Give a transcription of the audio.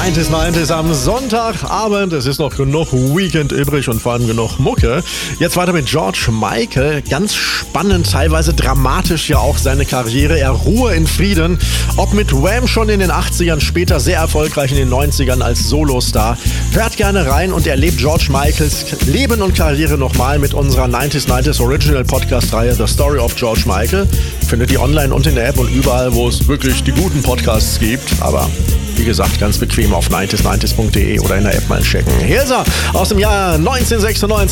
90s am Sonntagabend. Es ist noch genug Weekend übrig und vor allem genug Mucke. Jetzt weiter mit George Michael. Ganz spannend, teilweise dramatisch ja auch seine Karriere. Er ruhe in Frieden. Ob mit Wham schon in den 80ern, später sehr erfolgreich in den 90ern als Solostar. Hört gerne rein und erlebt George Michaels Leben und Karriere nochmal mit unserer 90s Original Podcast-Reihe The Story of George Michael. Findet ihr online und in der App und überall, wo es wirklich die guten Podcasts gibt. Aber wie gesagt, ganz bequem auf 90s90s.de oder in der App mal checken. Hier ist er aus dem Jahr 1996.